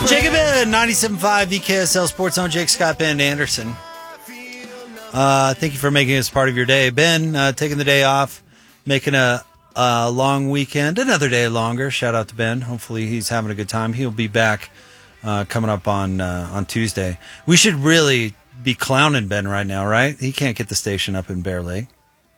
Jacob Ben, 97.5 VKSL Sports Zone. Jake Scott, Ben Anderson. Thank you for making us part of your day. Ben, taking the day off, making a long weekend, another day longer. Shout out to Ben. Hopefully he's having a good time. He'll be back coming up on Tuesday. We should really be clowning Ben right now, right? He can't get the station up in Bear Lake.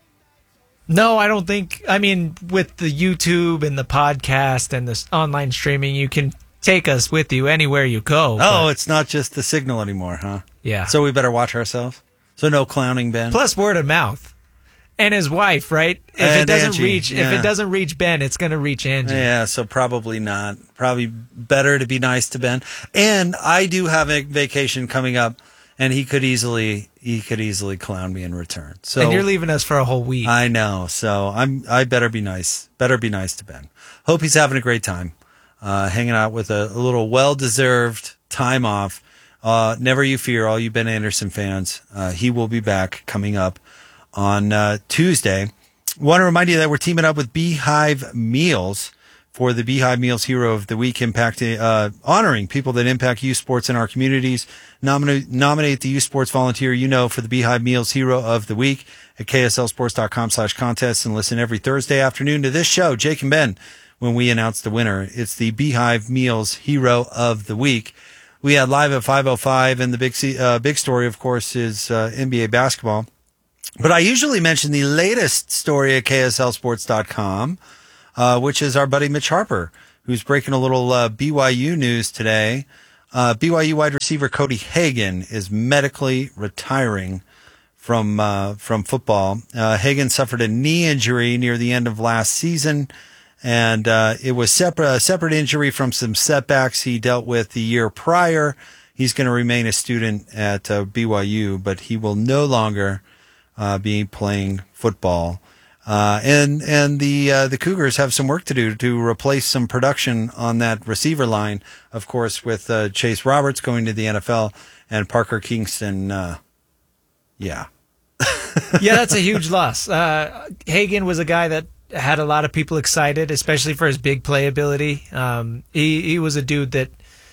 No, I don't think. I mean, with the YouTube and the podcast and the online streaming, you can take us with you anywhere you go. Oh, it's not just the signal anymore, huh? Yeah. So we better watch ourselves. So no clowning, Ben. Plus word of mouth. And his wife, right? If And it doesn't Angie, reach, yeah. if it doesn't reach Ben, it's going to reach Angie. Yeah, so probably not. Probably better to be nice to Ben. And I do have a vacation coming up, and he could easily clown me in return. So And you're leaving us for a whole week. I know. So I better be nice. Better be nice to Ben. Hope he's having a great time, hanging out with a little well-deserved time off. Never you fear, all you Ben Anderson fans. He will be back coming up on Tuesday. Want to remind you that we're teaming up with Beehive Meals for the Beehive Meals Hero of the Week, honoring people that impact youth sports in our communities. Nominate the youth sports volunteer you know for the Beehive Meals Hero of the Week at kslsports.com/contest, and listen every Thursday afternoon to this show, Jake and Ben, when we announce the winner. It's the Beehive Meals Hero of the Week. We had live at 5:05, and the big story, of course, is NBA basketball. But I usually mention the latest story at KSLSports.com, which is our buddy Mitch Harper, who's breaking a little BYU news today. BYU wide receiver Cody Hagan is medically retiring from football. Hagan suffered a knee injury near the end of last season, and it was a separate injury from some setbacks he dealt with the year prior. He's going to remain a student at BYU, but he will no longer be playing football. And the Cougars have some work to do to replace some production on that receiver line, of course, with Chase Roberts going to the NFL and Parker Kingston. Yeah, that's a huge loss. Hagan was a guy that had a lot of people excited, especially for his big playability. He was a dude that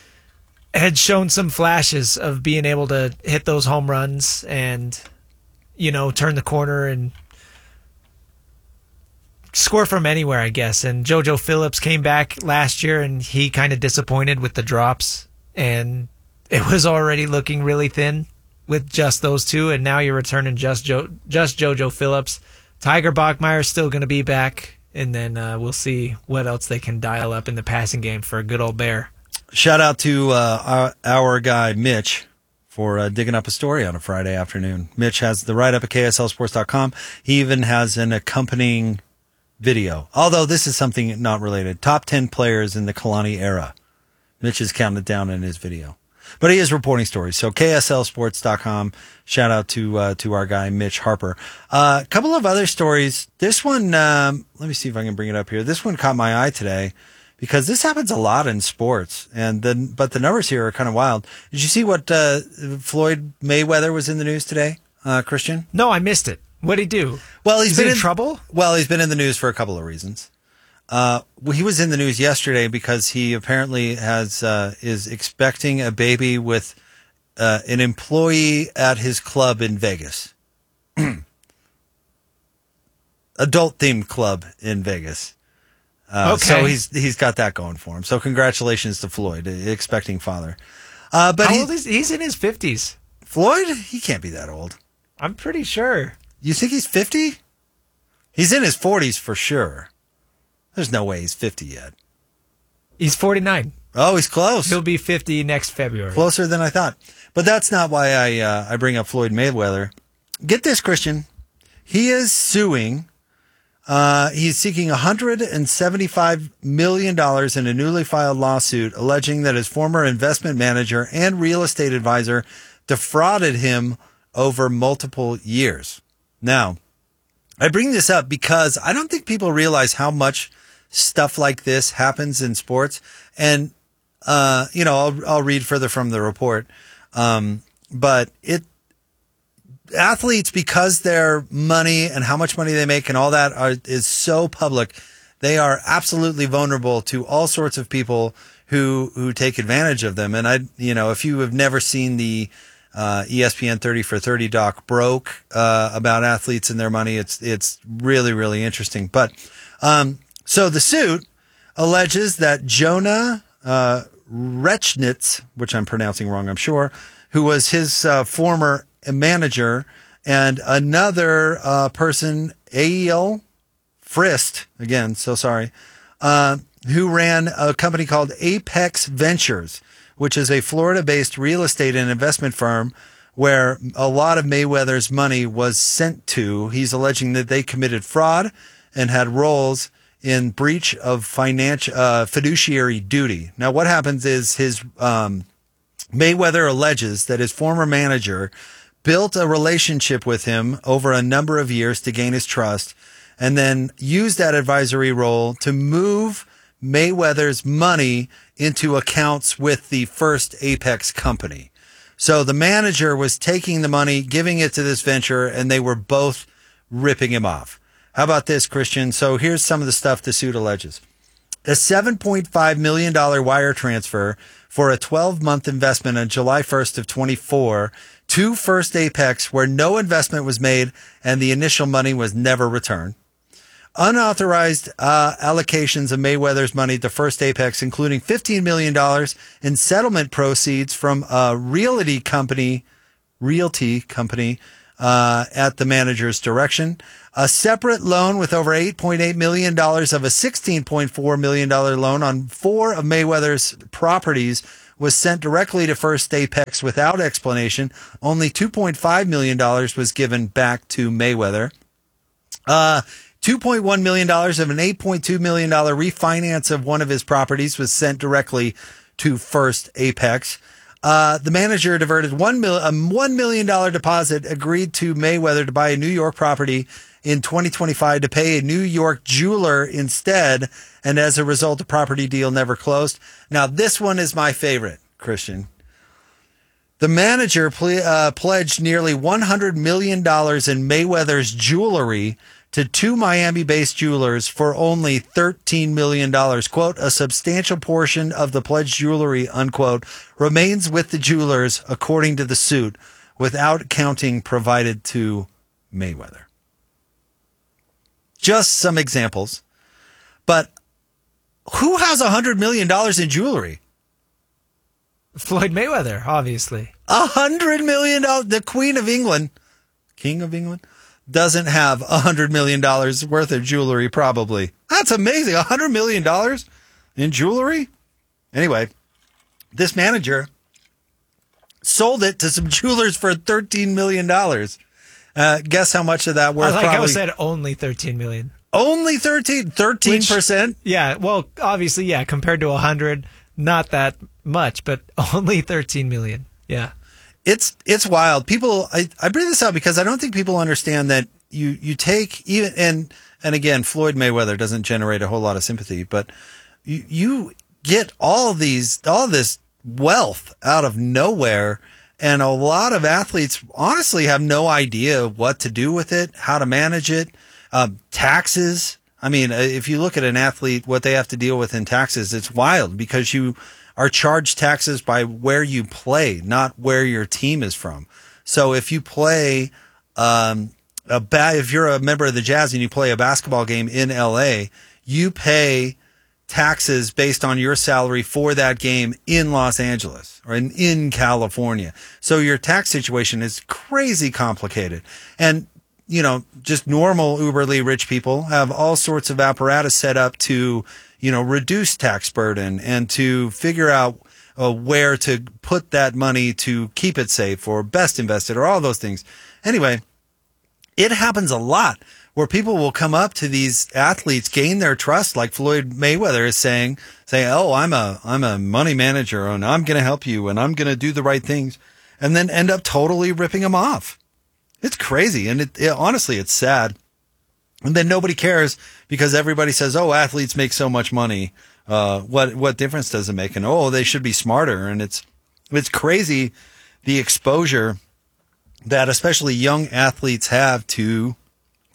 had shown some flashes of being able to hit those home runs and, turn the corner and score from anywhere, I guess. And JoJo Phillips came back last year, and he kind of disappointed with the drops, and it was already looking really thin with just those two, and now you're returning just JoJo Phillips. Tiger Bachmeier's still going to be back, and then we'll see what else they can dial up in the passing game for a good old Bear. Shout out to our guy Mitch for digging up a story on a Friday afternoon. Mitch has the write-up at KSLSports.com. He even has an accompanying video, although this is something not related. Top 10 players in the Kalani era. Mitch is counting it down in his video. But he is reporting stories. So KSLSports.com. Shout out to our guy, Mitch Harper. A couple of other stories. This one, let me see if I can bring it up here. This one caught my eye today because this happens a lot in sports. But the numbers here are kind of wild. Did you see what Floyd Mayweather was in the news today, Christian? No, I missed it. What'd he do? Well, he's been in trouble? Well, he's been in the news for a couple of reasons. He was in the news yesterday because he apparently is expecting a baby with an employee at his club in Vegas. Adult themed club in Vegas. Okay. So he's got that going for him. So congratulations to Floyd, expecting father. But how old is he? He's in his 50s. Floyd? He can't be that old. I'm pretty sure. You think he's 50? He's in his 40s for sure. There's no way he's 50 yet. He's 49. Oh, he's close. He'll be 50 next February. Closer than I thought. But that's not why I bring up Floyd Mayweather. Get this, Christian. He is suing. He's seeking $175 million in a newly filed lawsuit alleging that his former investment manager and real estate advisor defrauded him over multiple years. Now, I bring this up because I don't think people realize how much stuff like this happens in sports. And, I'll read further from the report. But athletes, because their money and how much money they make and all that is so public, they are absolutely vulnerable to all sorts of people who take advantage of them. And if you have never seen the ESPN 30 for 30 doc Broke about athletes and their money, it's really, really interesting. But so the suit alleges that Jonah Rechnitz, which I'm pronouncing wrong, I'm sure, who was his former manager, and another person, Ael Frist, again, so sorry, who ran a company called Apex Ventures, which is a Florida-based real estate and investment firm where a lot of Mayweather's money was sent to. He's alleging that they committed fraud and had roles in breach of fiduciary duty. Now, what happens is his Mayweather alleges that his former manager built a relationship with him over a number of years to gain his trust, and then used that advisory role to move Mayweather's money into accounts with the First Apex company. So the manager was taking the money, giving it to this venture, and they were both ripping him off. How about this, Christian? So here's some of the stuff the suit alleges. A $7.5 million wire transfer for a 12-month investment on July 1st of 24 to First Apex, where no investment was made and the initial money was never returned. Unauthorized allocations of Mayweather's money to First Apex, including $15 million in settlement proceeds from a realty company at the manager's direction. A separate loan with over $8.8 million of a $16.4 million loan on 4 of Mayweather's properties was sent directly to First Apex without explanation. Only $2.5 million was given back to Mayweather. $2.1 million of an $8.2 million refinance of one of his properties was sent directly to First Apex. The manager diverted a $1 million deposit agreed to Mayweather to buy a New York property in 2025 to pay a New York jeweler instead. And as a result, the property deal never closed. Now, this one is my favorite, Christian. The manager pledged nearly $100 million in Mayweather's jewelry to 2 Miami-based jewelers for only $13 million. Quote, a substantial portion of the pledged jewelry, unquote, remains with the jewelers, according to the suit, without accounting provided to Mayweather. Just some examples. But who has $100 million in jewelry? Floyd Mayweather, obviously. $100 million. The Queen of England, King of England, doesn't have $100 million worth of jewelry, probably. That's amazing. $100 million in jewelry? Anyway, this manager sold it to some jewelers for $13 million. Guess how much of that worth? I said only $13 million. Only 13%? Yeah, well, obviously, yeah, compared to 100, not that much, but only 13 million. Yeah. It's wild. People, I bring this up because I don't think people understand that you take even, and again, Floyd Mayweather doesn't generate a whole lot of sympathy, but you get all this wealth out of nowhere, and a lot of athletes honestly have no idea what to do with it, how to manage it. Taxes. I mean, if you look at an athlete, what they have to deal with in taxes, it's wild because you are charged taxes by where you play, not where your team is from. So if you play if you're a member of the Jazz and you play a basketball game in LA, you pay taxes based on your salary for that game in Los Angeles or in California. So your tax situation is crazy complicated. And just normal uberly rich people have all sorts of apparatus set up to, reduce tax burden and to figure out where to put that money to keep it safe or best invested or all those things. Anyway, it happens a lot where people will come up to these athletes, gain their trust, like Floyd Mayweather is saying, oh, I'm a money manager and I'm going to help you and I'm going to do the right things, and then end up totally ripping them off. It's crazy. And honestly, it's sad. And then nobody cares because everybody says, oh, athletes make so much money. What difference does it make? And, oh, they should be smarter. And it's crazy the exposure that especially young athletes have to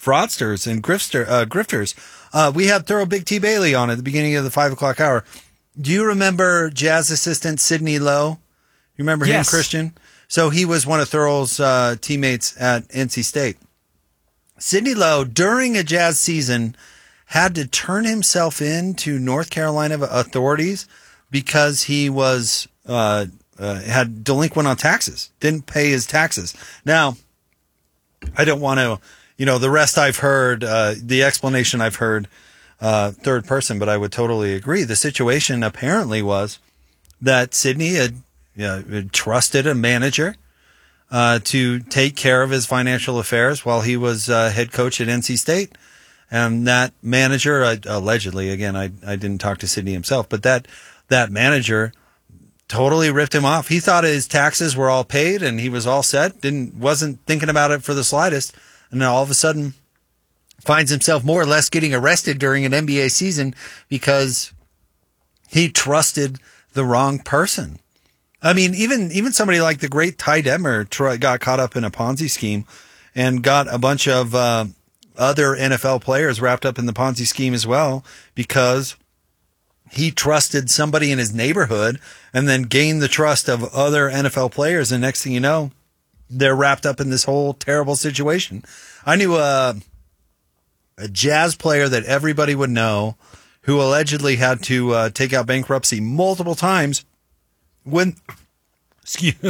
fraudsters and grifters. We had Thorough Big T Bailey on at the beginning of the 5 o'clock hour. Do you remember Jazz assistant Sidney Lowe? You remember him, Yes. Christian? So he was one of Thurl's teammates at NC State. Sidney Lowe, during a Jazz season, had to turn himself in to North Carolina authorities because he was had delinquent on taxes, didn't pay his taxes. Now, I don't want to, the rest I've heard, the explanation I've heard, third person, but I would totally agree. The situation apparently was that Sidney had trusted a manager to take care of his financial affairs while he was head coach at NC State. And that manager, allegedly, again, I didn't talk to Sidney himself, but that manager totally ripped him off. He thought his taxes were all paid and he was all set, wasn't thinking about it for the slightest. And then all of a sudden finds himself more or less getting arrested during an NBA season because he trusted the wrong person. I mean, even somebody like the great Ty Detmer got caught up in a Ponzi scheme and got a bunch of other NFL players wrapped up in the Ponzi scheme as well because he trusted somebody in his neighborhood and then gained the trust of other NFL players. And next thing you know, they're wrapped up in this whole terrible situation. I knew a Jazz player that everybody would know who allegedly had to take out bankruptcy multiple times when, excuse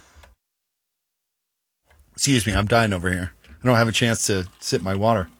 me, I'm dying over here. I don't have a chance to sip my water.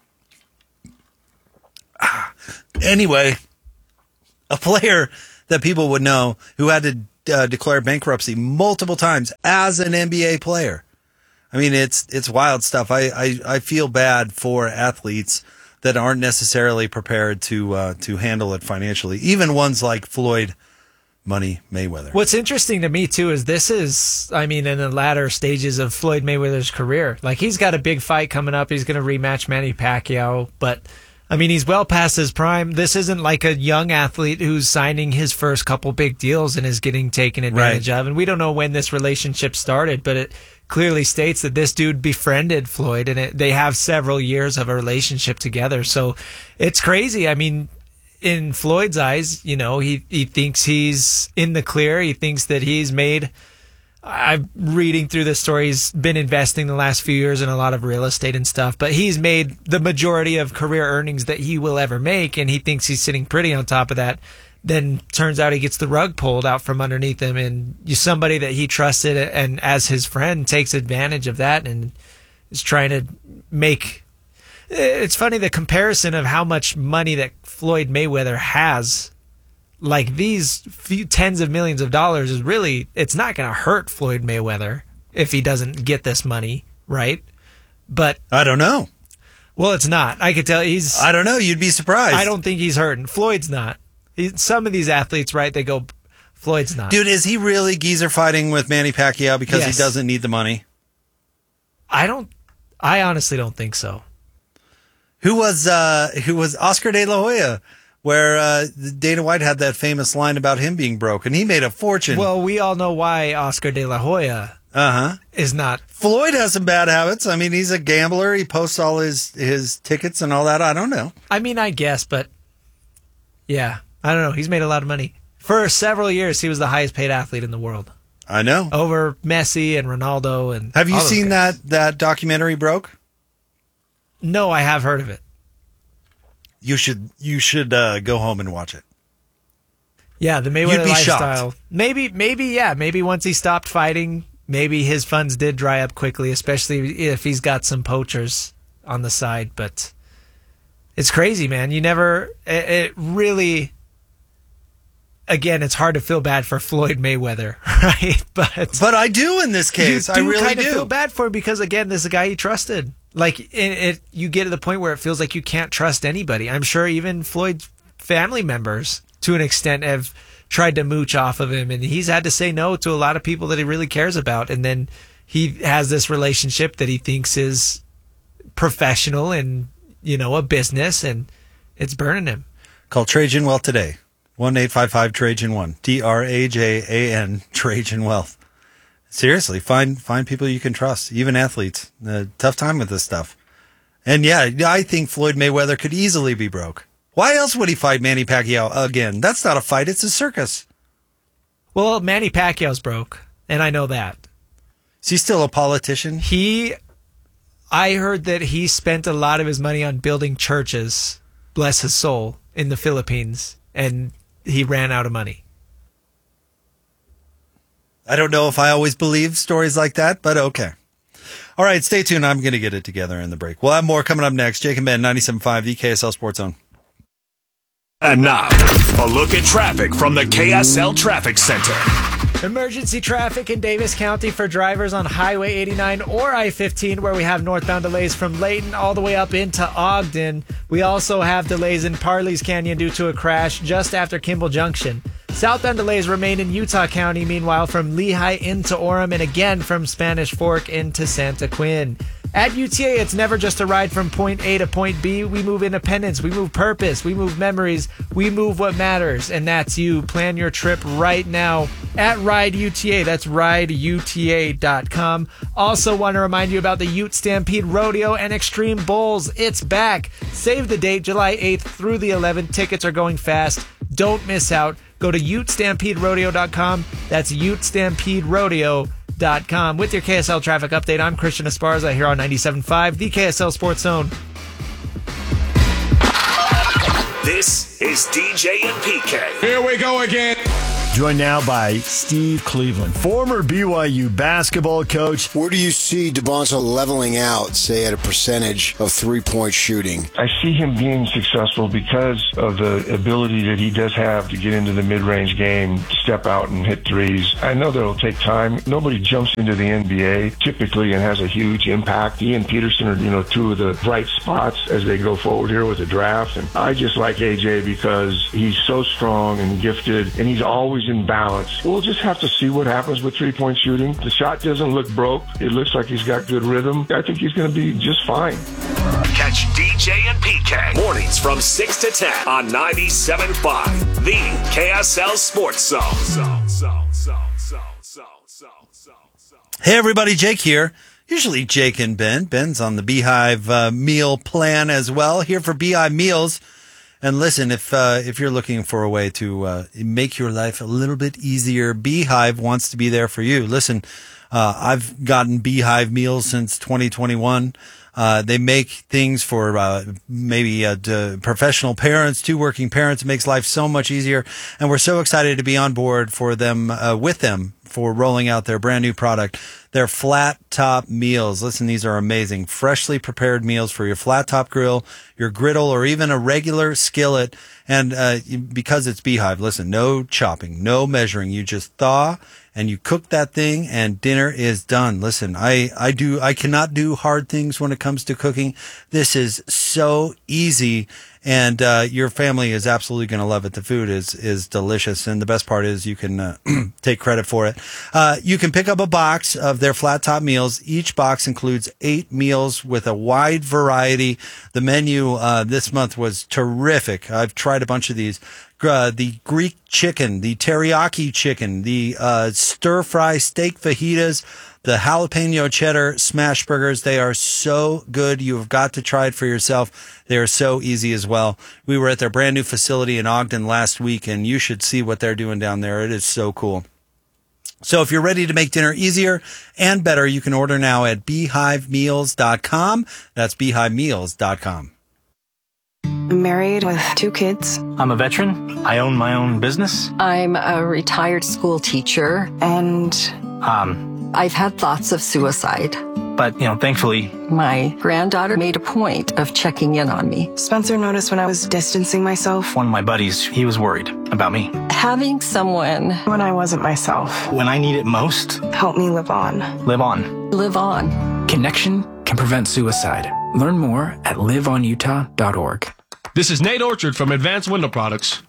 Anyway, a player that people would know who had to declare bankruptcy multiple times as an NBA player. I mean, it's wild stuff. I feel bad for athletes that aren't necessarily prepared to handle it financially. Even ones like Floyd Money Mayweather. What's interesting to me, too, is this is, I mean, in the latter stages of Floyd Mayweather's career. Like, he's got a big fight coming up. He's going to rematch Manny Pacquiao. But, I mean, he's well past his prime. This isn't like a young athlete who's signing his first couple big deals and is getting taken advantage of. And we don't know when this relationship started, but it clearly states that this dude befriended Floyd, and they have several years of a relationship together. So it's crazy. I mean, in Floyd's eyes, he thinks he's in the clear. He thinks that he's made, I'm reading through this story, he's been investing the last few years in a lot of real estate and stuff, but he's made the majority of career earnings that he will ever make, and he thinks he's sitting pretty on top of that. Then turns out he gets the rug pulled out from underneath him, and somebody that he trusted and as his friend takes advantage of that and is trying to make... It's funny, the comparison of how much money that Floyd Mayweather has, like these few tens of millions of dollars, is really, it's not going to hurt Floyd Mayweather if he doesn't get this money, right? But I don't know. Well, it's not. I could tell I don't know. You'd be surprised. I don't think he's hurting. Floyd's not. Some of these athletes, right, they go, Floyd's not. Dude, is he really geezer fighting with Manny Pacquiao because he doesn't need the money? I honestly don't think so. Who was Oscar De La Hoya, where Dana White had that famous line about him being broke, and he made a fortune. Well, we all know why Oscar De La Hoya is not. Floyd has some bad habits. I mean, he's a gambler. He posts all his tickets and all that. I don't know. I mean, I guess, but yeah, I don't know. He's made a lot of money. For several years, he was the highest paid athlete in the world. I know. Over Messi and Ronaldo. And have you seen that documentary, Broke? No, I have heard of it. You should go home and watch it. Yeah, the Mayweather lifestyle. Shocked. Maybe once he stopped fighting, maybe his funds did dry up quickly, especially if he's got some poachers on the side. But it's crazy, man. It really, again, it's hard to feel bad for Floyd Mayweather, right? But I do in this case. I really kind of feel bad for him because, again, this is a guy he trusted. Like, you get to the point where it feels like you can't trust anybody. I'm sure even Floyd's family members, to an extent, have tried to mooch off of him, and he's had to say no to a lot of people that he really cares about. And then he has this relationship that he thinks is professional and, a business, and it's burning him. Call Trajan Wealth today. 1-855-TRAJAN-1. TRAJAN, Trajan Wealth. Seriously, find people you can trust, even athletes. Tough time with this stuff. And yeah, I think Floyd Mayweather could easily be broke. Why else would he fight Manny Pacquiao again? That's not a fight. It's a circus. Well, Manny Pacquiao's broke, and I know that. Is he still a politician? I heard that he spent a lot of his money on building churches, bless his soul, in the Philippines, and he ran out of money. I don't know if I always believe stories like that, but okay. All right, stay tuned. I'm going to get it together in the break. We'll have more coming up next. Jake and Ben, 97.5, the KSL Sports Zone. And now, a look at traffic from the KSL Traffic Center. Emergency traffic in Davis County for drivers on Highway 89 or I-15, where we have northbound delays from Layton all the way up into Ogden. We also have delays in Parley's Canyon due to a crash just after Kimball Junction. Southbound delays remain in Utah County, meanwhile, from Lehigh into Orem and again from Spanish Fork into Santa Quin. At UTA, it's never just a ride from point A to point B. We move independence, we move purpose, we move memories, we move what matters, and that's you. Plan your trip right now at Ride UTA. That's rideuta.com. Also want to remind you about the Ute Stampede Rodeo and Extreme Bowls. It's back. Save the date, July 8th through the 11th. Tickets are going fast. Don't miss out. Go to utestampederodeo.com. That's utestampederodeo.com. With your KSL traffic update, I'm Christian Esparza here on 97.5, the KSL Sports Zone. This is DJ and PK. Here we go again. Joined now by Steve Cleveland, former BYU basketball coach. Where do you see DeBonzo leveling out, say, at a percentage of three-point shooting? I see him being successful because of the ability that he does have to get into the mid-range game, step out and hit threes. I know that it'll take time. Nobody jumps into the NBA typically and has a huge impact. He and Peterson are, two of the bright spots as they go forward here with the draft. And I just like AJ because he's so strong and gifted, and he's always in balance. We'll just have to see what happens with three-point shooting. The shot doesn't look broke. It looks like he's got good rhythm. I think he's going to be just fine. Catch DJ and PK mornings from 6 to 10 on 97.5, the KSL Sports Zone. Hey, everybody, Jake here. Usually Jake and Ben. Ben's on the Beehive meal plan as well, here for Beehive Meals. And listen, if you're looking for a way to make your life a little bit easier, Beehive wants to be there for you. Listen, I've gotten Beehive meals since 2021. They make things for maybe professional parents, two working parents. It makes life so much easier. And we're so excited to be on board for them, with them, for rolling out their brand new product, their flat top meals. Listen, these are amazing. Freshly prepared meals for your flat top grill, your griddle, or even a regular skillet. And because it's Beehive, listen, no chopping, no measuring. You just thaw and you cook that thing and dinner is done. Listen, I cannot do hard things when it comes to cooking. This is so easy. And your family is absolutely going to love it. The food is delicious, and the best part is you can take credit for it. You can pick up a box of their flat top meals. Each box includes 8 meals with a wide variety. The menu this month was terrific. I've tried a bunch of these. The Greek chicken, the teriyaki chicken, the stir-fry steak fajitas, the jalapeno cheddar smash burgers. They are so good. You have got to try it for yourself. They are so easy as well. We were at their brand new facility in Ogden last week, and you should see what they're doing down there. It is so cool. So if you're ready to make dinner easier and better, you can order now at beehivemeals.com. That's beehivemeals.com. I'm married with 2 kids. I'm a veteran. I own my own business. I'm a retired school teacher, and I've had thoughts of suicide. But, thankfully, my granddaughter made a point of checking in on me. Spencer noticed when I was distancing myself. One of my buddies, he was worried about me. Having someone when I wasn't myself. When I need it most. Help me live on. Live on. Live on. Connection can prevent suicide. Learn more at liveonutah.org. This is Nate Orchard from Advanced Window Products.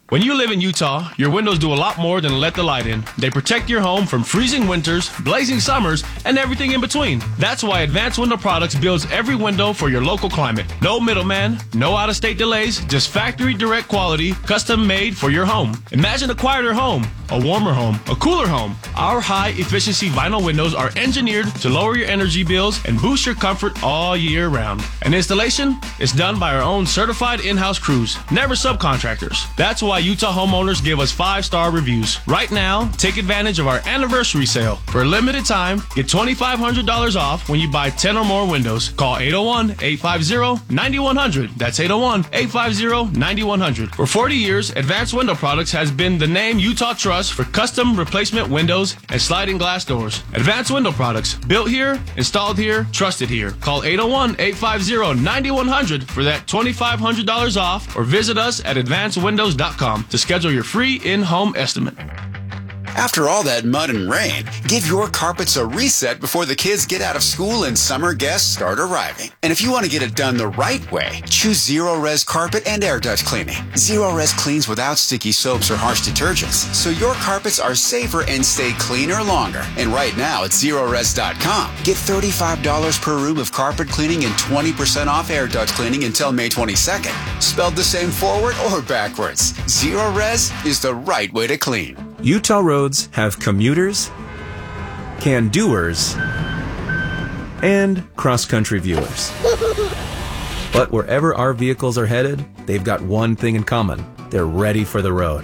When you live in Utah, your windows do a lot more than let the light in. They protect your home from freezing winters, blazing summers, and everything in between. That's why Advanced Window Products builds every window for your local climate. No middleman, no out-of-state delays, just factory direct quality, custom made for your home. Imagine a quieter home, a warmer home, a cooler home. Our high-efficiency vinyl windows are engineered to lower your energy bills and boost your comfort all year round. And installation is done by our own certified in-house crews, never subcontractors. That's why Utah homeowners give us 5-star reviews. Right now, take advantage of our anniversary sale. For a limited time, get $2,500 off when you buy 10 or more windows. Call 801-850-9100. That's 801-850-9100. For 40 years, Advanced Window Products has been the name Utah trusts for custom replacement windows and sliding glass doors. Advanced Window Products, built here, installed here, trusted here. Call 801-850-9100 for that $2,500 off, or visit us at advancedwindows.com to schedule your free in-home estimate. After all that mud and rain, give your carpets a reset before the kids get out of school and summer guests start arriving. And if you want to get it done the right way, choose Zero-Res Carpet and Air Duct Cleaning. Zero-Res cleans without sticky soaps or harsh detergents, so your carpets are safer and stay cleaner longer. And right now at Zerores.com, get $35 per room of carpet cleaning and 20% off air duct cleaning until May 22nd. Spelled the same forward or backwards, Zero-Res is the right way to clean. Utah roads have commuters, can-doers, and cross-country viewers. But wherever our vehicles are headed, they've got one thing in common. They're ready for the road.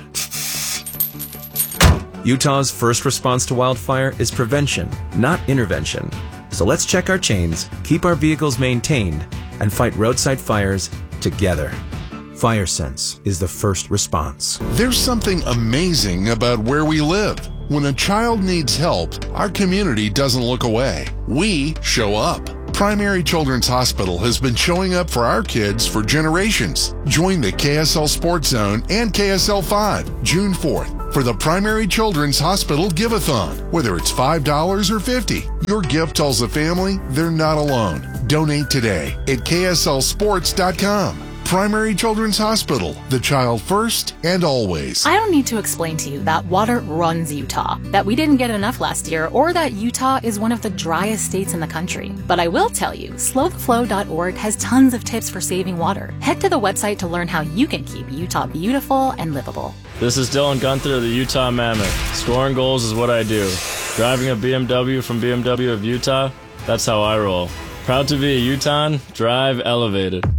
Utah's first response to wildfire is prevention, not intervention. So let's check our chains, keep our vehicles maintained, and fight roadside fires together. FireSense is the first response. There's something amazing about where we live. When a child needs help, our community doesn't look away. We show up. Primary Children's Hospital has been showing up for our kids for generations. Join the KSL Sports Zone and KSL 5 June 4th for the Primary Children's Hospital Give-a-thon. Whether it's $5 or $50, your gift tells the family they're not alone. Donate today at KSLSports.com. Primary Children's Hospital, the child first and always. I don't need to explain to you that water runs Utah, that we didn't get enough last year, or that Utah is one of the driest states in the country. But I will tell you, slowtheflow.org has tons of tips for saving water. Head to the website to learn how you can keep Utah beautiful and livable. This is Dylan Gunther of the Utah Mammoth. Scoring goals is what I do. Driving a BMW from BMW of Utah, that's how I roll. Proud to be a Utahn, drive elevated.